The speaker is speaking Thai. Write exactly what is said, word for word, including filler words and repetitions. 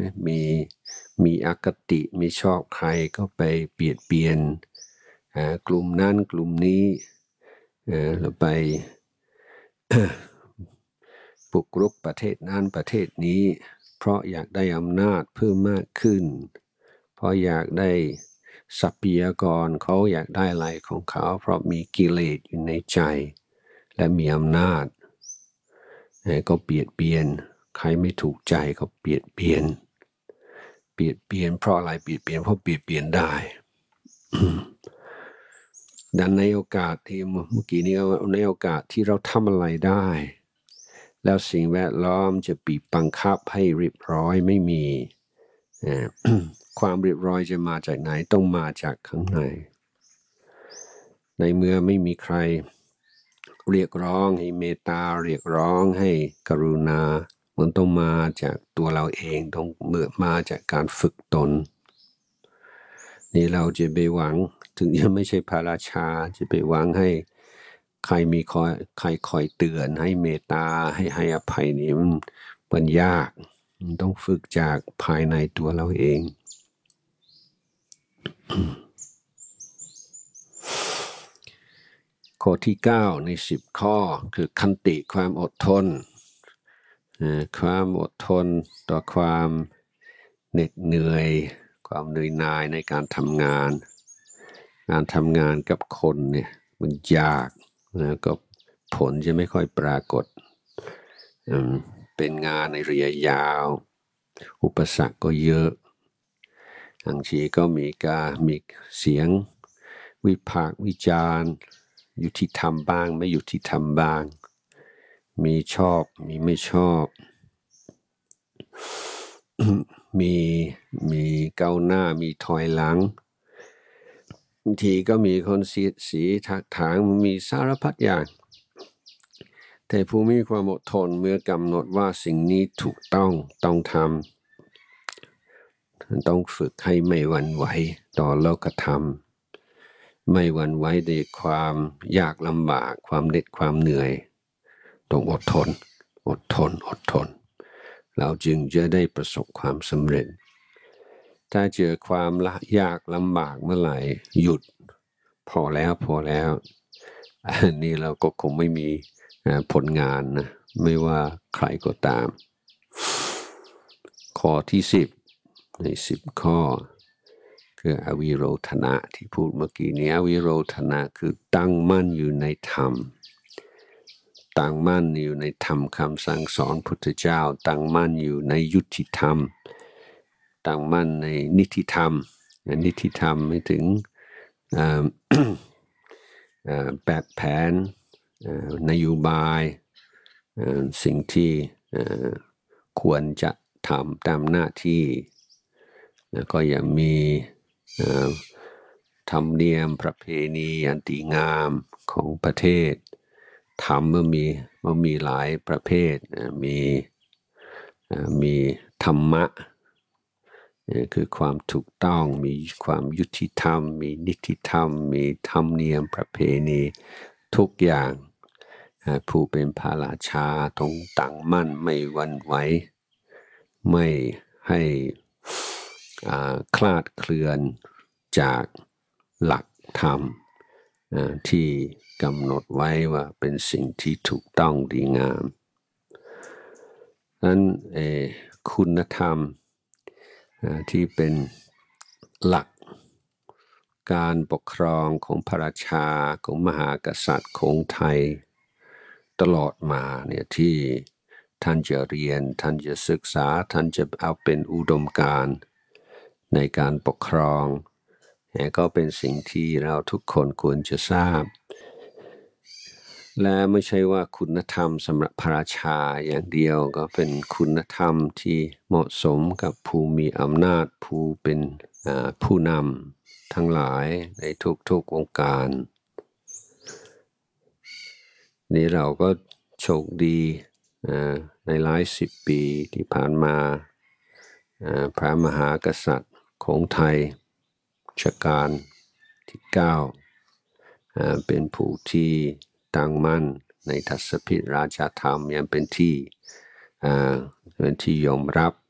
มีมีอคติไม่ชอบใครก็ไปเบียดเบียนกลุ่มนั้นกลุ่มนี้แล้วไปปลุกรุกประเทศนั้นประเทศนี้เพราะอยากได้อำนาจเพิ่มมากขึ้นเพราะอยากได้ทรัพยากรเขาอยากได้อะไรของเขาเพราะมีกิเลสอยู่ในใจและมีอำนาจก็เบียดเบียนใครไม่ถูกใจก็เบียดเบียนเบียดเบียนเพราะอะไรเบียดเบียนเพราะเบียดเบียนได้ ดังในโอกาสที่เมื่อกี้นี้ในโอกาสที่เราทำอะไรได้แล้วสิ่งแวดล้อมจะบีบบังคับให้เรียบร้อยไม่มี ความเรียบร้อยจะมาจากไหนต้องมาจากข้างในในเมื่อไม่มีใครเรียกร้องให้เมตตาเรียกร้องให้กรุณามันต้องมาจากตัวเราเองต้องเมื่อมาจากการฝึกตนนี่เราจะไปหวังถึงยังไม่ใช่พระราชาจะไปหวังให้ใครมีคอยใครคอยเตือนให้เมตตาให้ให้อภัยนี่มันมันยากมันต้องฝึกจากภายในตัวเราเองข้อที่เก้าในสิบข้อคือขันติความอดทนความอดทนต่อความเหน็ดเหนื่อยความเหนื่อยหน่ายในการทำงานงานทำงานกับคนเนี่ยมันยากนะก็ผลจะไม่ค่อยปรากฏเป็นงานในระยะยาวอุปสรรคก็เยอะบางทีก็มีการมีเสียงวิพากษ์วิจารณ์ยุติธรรมบ้างไม่ยุติธรรมบ้างมีชอบมีไม่ชอบ มีมีก้าวหน้ามีถอยหลังบางทีก็มีคนสีสีถักถางมีสารพัดอย่างแต่ผู้มีความอดทนเมื่อกำหนดว่าสิ่งนี้ถูกต้องต้องทำต้องฝึกให้ไม่หวั่นไหวต่อโลกธรรมไม่หวั่นไหวในความยากลำบากความเหน็ดความเหนื่อยต้องอดทนอดทนอดทนเราจึงจะได้ประสบความสำเร็จถ้าเจอความยากลำบากเมื่อไหร่หยุดพอแล้วพอแล้วอันนี้เราก็คงไม่มีผลงานนะไม่ว่าใครก็ตามข้อที่สิบในสิบข้อคืออวิโรธนะที่พูดเมื่อกี้นี้อวิโรธนะคือตั้งมั่นอยู่ในธรรมตั้งมั่นอยู่ในธรรมคำสั่งสอนพุทธเจ้าตั้งมั่นอยู่ในยุติธรรมตั้งมั่นในนิติธรรมนิติธรรมไม่ถึงแบบแผนนโยบายสิ่งที่ควรจะทำตามหน้าที่แล้วก็ยังมีธรรมเนียมประเพณีอันดีงามของประเทศธรรมมันมีมันมีหลายประเภทมีมีธรรมะคือความถูกต้องมีความยุติธรรมมีนิติธรรมมีธรรมเนียมประเพณีทุกอย่างผู้เป็นพระราชาต้องตั้งมั่นไม่หวั่นไหวไม่ให้คลาดเคลื่อนจากหลักธรรมที่กำหนดไว้ว่าเป็นสิ่งที่ถูกต้องดีงามนั้นคุณธรรมที่เป็นหลักการปกครองของพระราชาของมหากษัตริย์ของไทยตลอดมาเนี่ยที่ท่านจะเรียนท่านจะศึกษาท่านจะเอาเป็นอุดมการณ์ในการปกครองก็เป็นสิ่งที่เราทุกคนควรจะทราบและไม่ใช่ว่าคุณธรรมสำหรับพระราชาอย่างเดียวก็เป็นคุณธรรมที่เหมาะสมกับผู้มีอำนาจผู้เป็นผู้นำทั้งหลายในทุกๆวงการนี่เราก็โชคดีในหลายสิบปีที่ผ่านมาพระมหากษัตริย์ของไทยรัชกาลที่เก้าเป็นผู้ที่ตั้งมั่นในทัศพิธราชธรรมยังเป็นที่เป็นที่ยอมรับ